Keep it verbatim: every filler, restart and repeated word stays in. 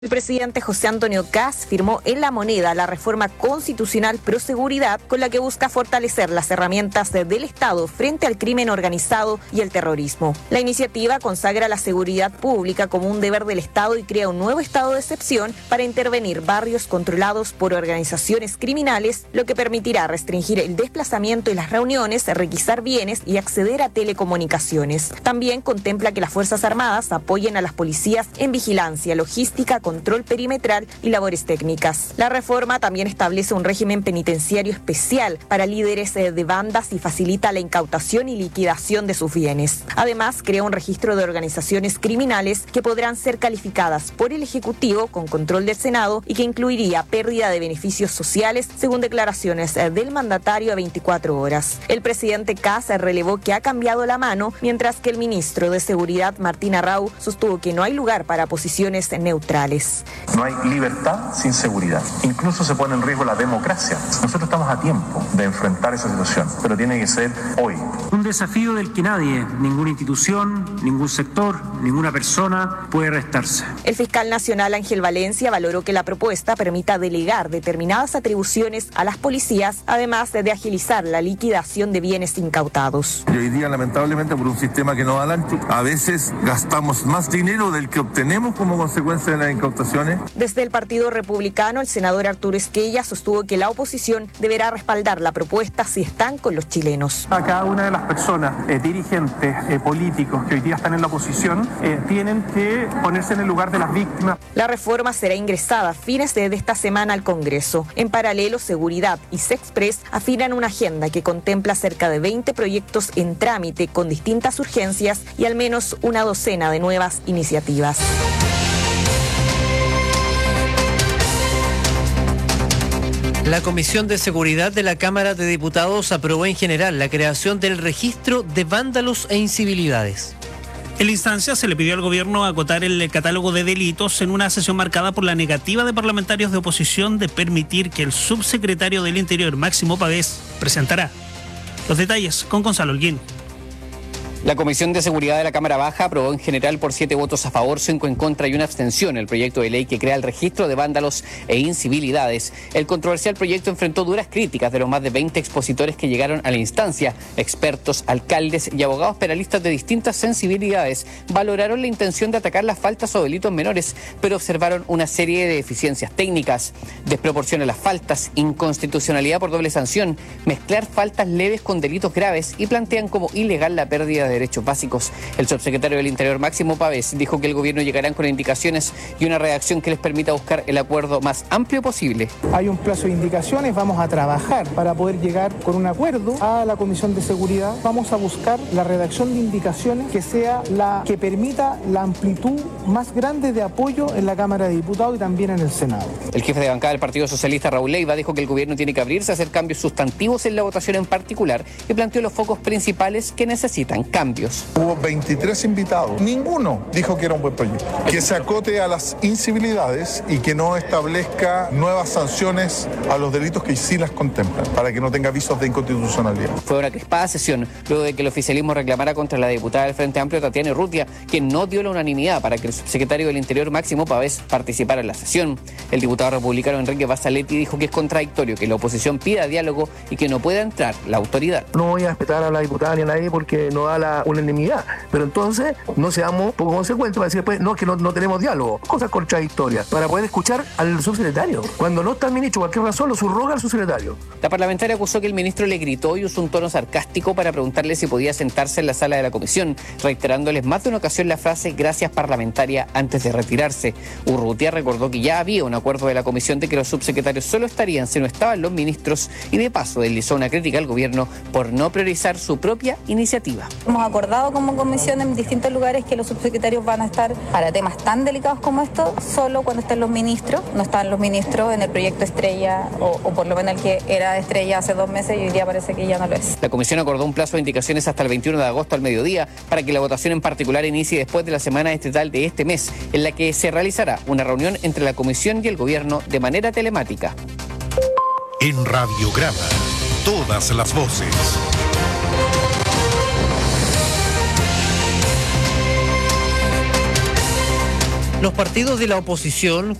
El presidente José Antonio Kast firmó en La Moneda la reforma constitucional pro seguridad con la que busca fortalecer las herramientas de, del Estado frente al crimen organizado y el terrorismo. La iniciativa consagra la seguridad pública como un deber del Estado y crea un nuevo estado de excepción para intervenir barrios controlados por organizaciones criminales, lo que permitirá restringir el desplazamiento y las reuniones, requisar bienes y acceder a telecomunicaciones. También contempla que las Fuerzas Armadas apoyen a las policías en vigilancia, logística, control perimetral y labores técnicas. La reforma también establece un régimen penitenciario especial para líderes de bandas y facilita la incautación y liquidación de sus bienes. Además, crea un registro de organizaciones criminales que podrán ser calificadas por el Ejecutivo con control del Senado y que incluiría pérdida de beneficios sociales, según declaraciones del mandatario a veinticuatro horas. El presidente Kast relevó que ha cambiado la mano, mientras que el ministro de Seguridad, Martín Arrau, sostuvo que no hay lugar para posiciones neutrales. No hay libertad sin seguridad. Incluso se pone en riesgo la democracia. Nosotros estamos a tiempo de enfrentar esa situación, pero tiene que ser hoy. Un desafío del que nadie, ninguna institución, ningún sector, ninguna persona puede restarse. El fiscal nacional Ángel Valencia valoró que la propuesta permita delegar determinadas atribuciones a las policías, además de agilizar la liquidación de bienes incautados. Y hoy día, lamentablemente, por un sistema que no va al ancho, a veces gastamos más dinero del que obtenemos como consecuencia de la incautación. Desde el Partido Republicano, el senador Arturo Esquella sostuvo que la oposición deberá respaldar la propuesta si están con los chilenos. A cada una de las personas, eh, dirigentes, eh, políticos que hoy día están en la oposición, eh, tienen que ponerse en el lugar de las víctimas. La reforma será ingresada a fines de esta semana al Congreso. En paralelo, Seguridad y Sexpress afinan una agenda que contempla cerca de veinte proyectos en trámite con distintas urgencias y al menos una docena de nuevas iniciativas. La Comisión de Seguridad de la Cámara de Diputados aprobó en general la creación del registro de vándalos e incivilidades. En la instancia se le pidió al gobierno acotar el catálogo de delitos en una sesión marcada por la negativa de parlamentarios de oposición de permitir que el subsecretario del Interior, Máximo Pavés, presentara. Los detalles con Gonzalo Holguín. La Comisión de Seguridad de la Cámara Baja aprobó en general por siete votos a favor, cinco en contra y una abstención el proyecto de ley que crea el registro de vándalos e incivilidades. El controversial proyecto enfrentó duras críticas de los más de veinte expositores que llegaron a la instancia. Expertos, alcaldes y abogados penalistas de distintas sensibilidades valoraron la intención de atacar las faltas o delitos menores, pero observaron una serie de deficiencias técnicas: desproporción a las faltas, inconstitucionalidad por doble sanción, mezclar faltas leves con delitos graves y plantean como ilegal la pérdida de derechos básicos. El subsecretario del Interior, Máximo Pavés, dijo que el gobierno llegará con indicaciones y una redacción que les permita buscar el acuerdo más amplio posible. Hay un plazo de indicaciones, vamos a trabajar para poder llegar con un acuerdo a la Comisión de Seguridad. Vamos a buscar la redacción de indicaciones que sea la que permita la amplitud más grande de apoyo en la Cámara de Diputados y también en el Senado. El jefe de bancada del Partido Socialista, Raúl Leiva, dijo que el gobierno tiene que abrirse a hacer cambios sustantivos en la votación en particular y planteó los focos principales que necesitan cambios. Hubo veintitrés invitados, ninguno dijo que era un buen proyecto. Que se acote a las incivilidades y que no establezca nuevas sanciones a los delitos que sí las contemplan, para que no tenga avisos de inconstitucionalidad. Fue una crispada sesión luego de que el oficialismo reclamara contra la diputada del Frente Amplio, Tatiana Urrutia, quien no dio la unanimidad para que el subsecretario del Interior, Máximo Pavés, participara en la sesión. El diputado republicano Enrique Basaletti dijo que es contradictorio que la oposición pida diálogo y que no pueda entrar la autoridad. No voy a respetar a la diputada ni a nadie porque no da la unanimidad, pero entonces no seamos poco consecuentes para decir después no, que no, no tenemos diálogo, cosas contradictorias, para poder escuchar al subsecretario. Cuando no está el ministro, por cualquier razón, lo subroga al subsecretario. La parlamentaria acusó que el ministro le gritó y usó un tono sarcástico para preguntarle si podía sentarse en la sala de la comisión, reiterándoles más de una ocasión la frase "gracias parlamentaria" antes de retirarse. Urrutia recordó que ya había un acuerdo de la comisión de que los subsecretarios solo estarían si no estaban los ministros y de paso deslizó una crítica al gobierno por no priorizar su propia iniciativa. Hemos acordado como comisión en distintos lugares que los subsecretarios van a estar para temas tan delicados como estos solo cuando estén los ministros. No están los ministros en el proyecto Estrella o, o por lo menos el que era Estrella hace dos meses y hoy día parece que ya no lo es. La comisión acordó un plazo de indicaciones hasta el veintiuno de agosto al mediodía para que la votación en particular inicie después de la semana estatal de este mes, en la que se realizará una reunión entre la comisión y el gobierno de manera telemática. En Radiograma, todas las voces. Los partidos de la oposición